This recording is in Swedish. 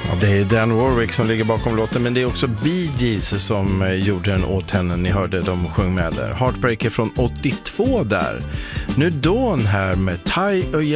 Ja, det är Dan Warwick som ligger bakom låten, men det är också Bee Gees som gjorde den åt henne. Ni hörde de sjöng med där. Heartbreaker från 82 där. Nu Dawn här med Tie a